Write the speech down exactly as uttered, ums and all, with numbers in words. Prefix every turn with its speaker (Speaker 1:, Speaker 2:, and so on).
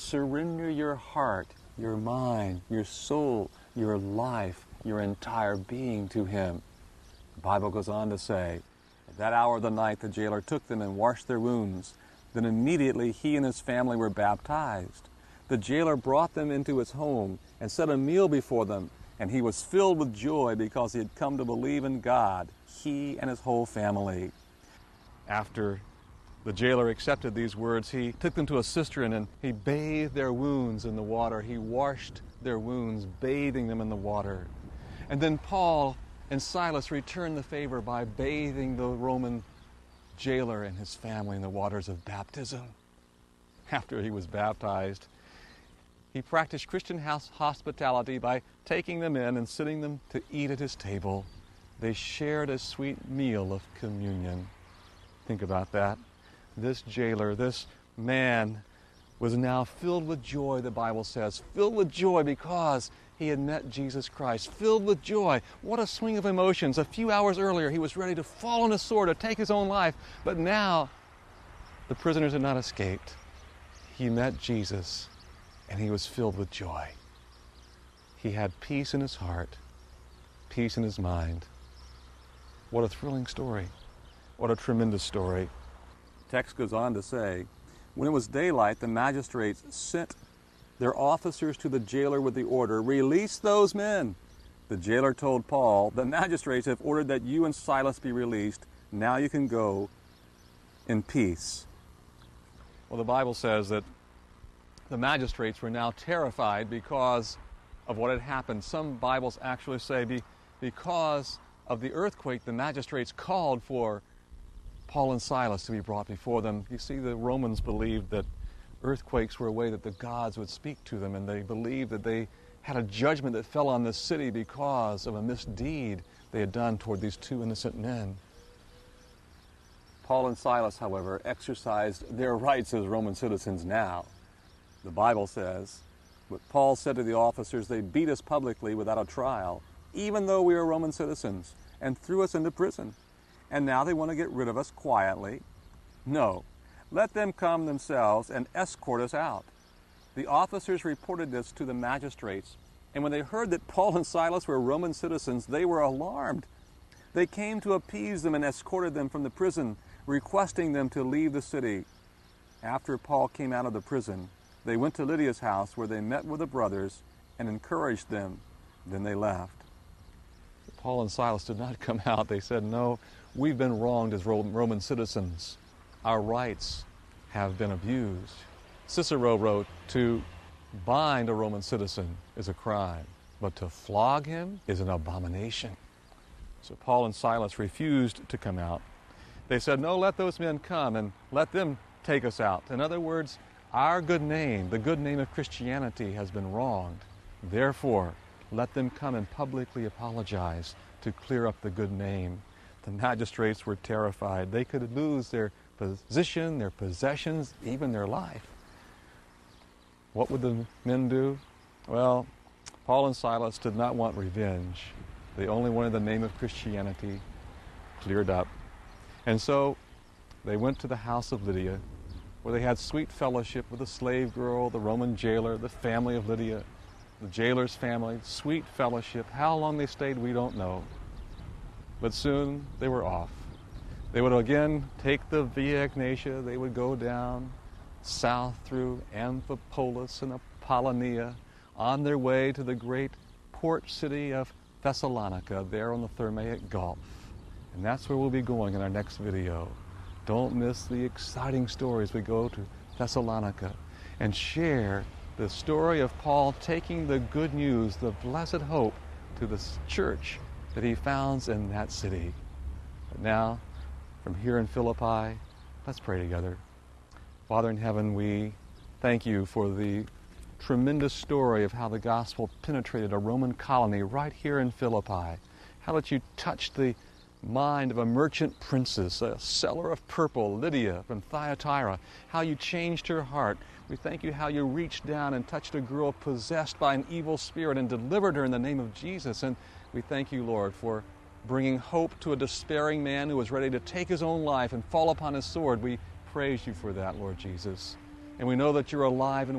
Speaker 1: surrender your heart, your mind, your soul, your life, your entire being to him. The Bible goes on to say, at that hour of the night the jailer took them and washed their wounds. Then immediately he and his family were baptized. The jailer brought them into his home and set a meal before them, and he was filled with joy because he had come to believe in God, he and his whole family. After the jailer accepted these words, he took them to a cistern and he bathed their wounds in the water. He washed their wounds, bathing them in the water. And then Paul and Silas returned the favor by bathing the Roman jailer and his family in the waters of baptism. After he was baptized, he practiced Christian house hospitality by taking them in and sitting them to eat at his table. They shared a sweet meal of communion. Think about that. This jailer, this man, was now filled with joy, the Bible says. Filled with joy because he had met Jesus Christ. Filled with joy. What a swing of emotions. A few hours earlier, he was ready to fall on his sword, to take his own life. But now, the prisoners had not escaped. He met Jesus, and he was filled with joy. He had peace in his heart, peace in his mind. What a thrilling story. What a tremendous story. The text goes on to say, when it was daylight, the magistrates sent their officers to the jailer with the order, release those men. The jailer told Paul, the magistrates have ordered that you and Silas be released. Now you can go in peace. Well, the Bible says that the magistrates were now terrified because of what had happened. Some Bibles actually say be, because of the earthquake, the magistrates called for Paul and Silas to be brought before them. You see, the Romans believed that earthquakes were a way that the gods would speak to them, and they believed that they had a judgment that fell on this city because of a misdeed they had done toward these two innocent men. Paul and Silas, however, exercised their rights as Roman citizens now. The Bible says, what Paul said to the officers, they beat us publicly without a trial, even though we are Roman citizens, and threw us into prison. And now they want to get rid of us quietly. No, let them come themselves and escort us out. The officers reported this to the magistrates, and when they heard that Paul and Silas were Roman citizens, they were alarmed. They came to appease them and escorted them from the prison, requesting them to leave the city. After Paul came out of the prison, they went to Lydia's house, where they met with the brothers and encouraged them. Then they left. Paul and Silas did not come out. They said, no, we've been wronged as Roman citizens. Our rights have been abused. Cicero wrote, to bind a Roman citizen is a crime, but to flog him is an abomination. So Paul and Silas refused to come out. They said, no, let those men come and let them take us out. In other words, our good name, the good name of Christianity, has been wronged. Therefore, let them come and publicly apologize to clear up the good name. The magistrates were terrified. They could lose their position, their possessions, even their life. What would the men do? Well, Paul and Silas did not want revenge. They only wanted the name of Christianity cleared up. And so they went to the house of Lydia, where they had sweet fellowship with the slave girl, the Roman jailer, the family of Lydia, the jailer's family, sweet fellowship. How long they stayed, we don't know. But soon they were off. They would again take the Via Egnatia. They would go down south through Amphipolis and Apollonia on their way to the great port city of Thessalonica, there on the Thermaic Gulf. And that's where we'll be going in our next video. Don't miss the exciting story as we go to Thessalonica and share the story of Paul taking the good news, the blessed hope, to the church that he founds in that city. But now, from here in Philippi, let's pray together. Father in heaven, we thank you for the tremendous story of how the gospel penetrated a Roman colony right here in Philippi. How that you touched the mind of a merchant princess, a seller of purple, Lydia from Thyatira, how you changed her heart. We thank you how you reached down and touched a girl possessed by an evil spirit and delivered her in the name of Jesus. And we thank you, Lord, for bringing hope to a despairing man who was ready to take his own life and fall upon his sword. We praise you for that, Lord Jesus. And we know that you're alive and